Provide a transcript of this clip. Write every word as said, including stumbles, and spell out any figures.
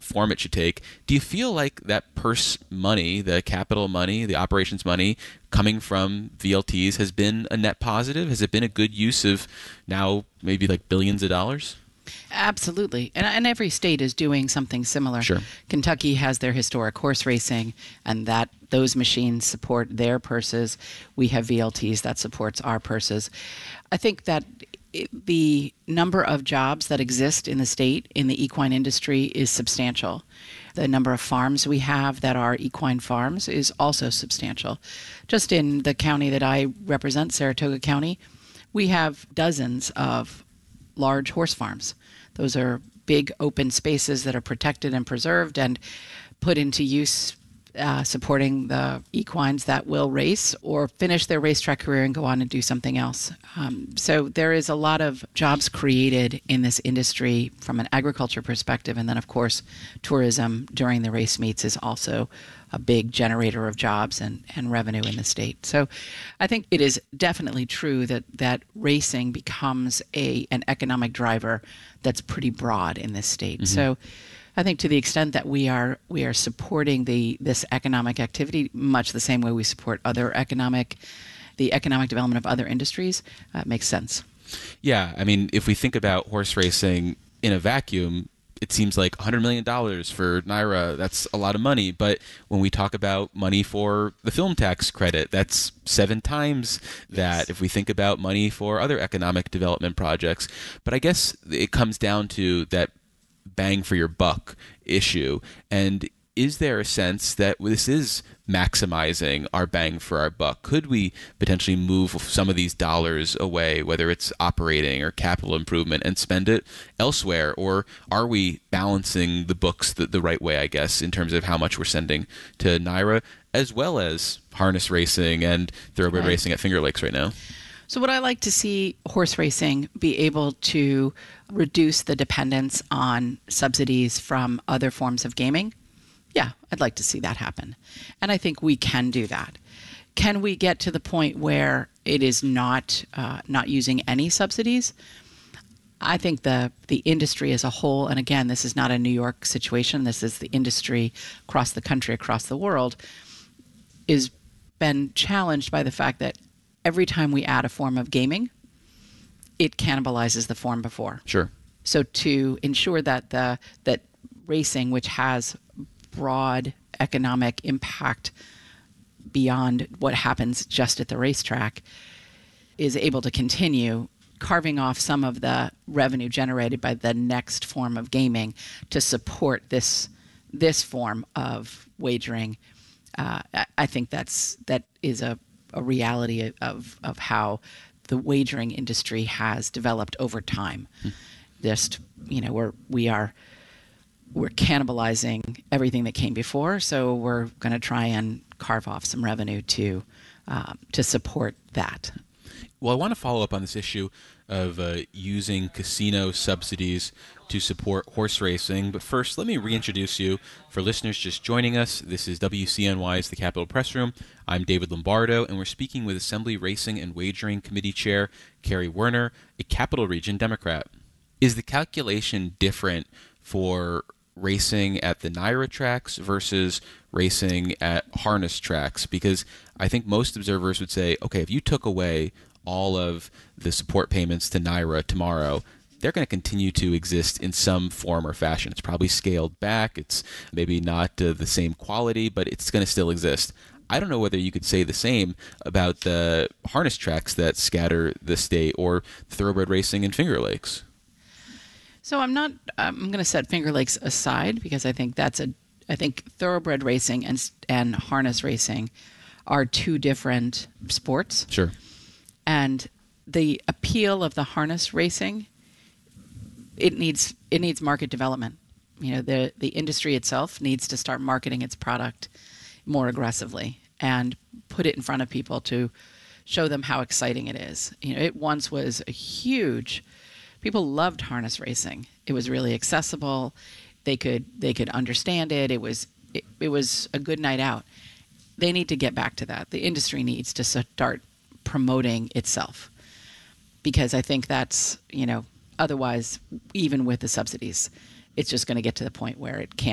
form it should take. Do you feel like that purse money, the capital money, the operations money coming from V L Ts has been a net positive? Has it been a good use of now maybe like billions of dollars? Absolutely. And, and every state is doing something similar. Sure. Kentucky has their historic horse racing, and that those machines support their purses. We have V L Ts that supports our purses. I think that it, the number of jobs that exist in the state in the equine industry is substantial. The number of farms we have that are equine farms is also substantial. Just in the county that I represent, Saratoga County, we have dozens of large horse farms. Those are big open spaces that are protected and preserved and put into use uh, supporting the equines that will race or finish their racetrack career and go on and do something else. Um, so there is a lot of jobs created in this industry from an agriculture perspective. And then, of course, tourism during the race meets is also a big generator of jobs and, and revenue in the state. So I think it is definitely true that, that racing becomes a an economic driver that's pretty broad in this state. Mm-hmm. So I think to the extent that we are we are supporting the this economic activity much the same way we support other economic, the economic development of other industries, uh, makes sense. Yeah, I mean, if we think about horse racing in a vacuum, it seems like one hundred million dollars for NYRA, that's a lot of money. But when we talk about money for the film tax credit, that's seven times that. Yes. If we think about money for other economic development projects. But I guess it comes down to that bang for your buck issue. And is there a sense that this is maximizing our bang for our buck? Could we potentially move some of these dollars away, whether it's operating or capital improvement, and spend it elsewhere? Or are we balancing the books the, the right way, I guess, in terms of how much we're sending to NYRA, as well as harness racing and thoroughbred right. racing at Finger Lakes right now? So would I like to see horse racing be able to reduce the dependence on subsidies from other forms of gaming? Yeah, I'd like to see that happen. And I think we can do that. Can we get to the point where it is not uh, not using any subsidies? I think the the industry as a whole, and again, this is not a New York situation, this is the industry across the country, across the world, is been challenged by the fact that every time we add a form of gaming, it cannibalizes the form before. Sure. So to ensure that the that racing, which has broad economic impact beyond what happens just at the racetrack, is able to continue, carving off some of the revenue generated by the next form of gaming to support this this form of wagering. Uh, I think that's that is a, a reality of of how the wagering industry has developed over time. Hmm. Just you know, we're we are. we're cannibalizing everything that came before, so we're going to try and carve off some revenue to um, to support that. Well, I want to follow up on this issue of uh, using casino subsidies to support horse racing, but first, let me reintroduce you. For listeners just joining us, this is W C N Y's The Capitol Press Room. I'm David Lombardo, and we're speaking with Assembly Racing and Wagering Committee Chair Kerry Werner, a Capital Region Democrat. Is the calculation different for racing at the NYRA tracks versus racing at harness tracks? Because I think most observers would say, okay, if you took away all of the support payments to NYRA tomorrow, they're going to continue to exist in some form or fashion. It's probably scaled back. It's maybe not uh, the same quality, but it's going to still exist. I don't know whether you could say the same about the harness tracks that scatter the state or thoroughbred racing in Finger Lakes. So I'm not. I'm going to set Finger Lakes aside because I think that's a. I think thoroughbred racing and and harness racing are two different sports. Sure. And the appeal of the harness racing, it needs it needs market development. You know, the the industry itself needs to start marketing its product more aggressively and put it in front of people to show them how exciting it is. You know, it once was a huge. People loved harness racing. It was really accessible. They could they could understand it. It was it, it was a good night out. They need to get back to that. The industry needs to start promoting itself, because I think that's, you know, otherwise, even with the subsidies, it's just going to get to the point where it can't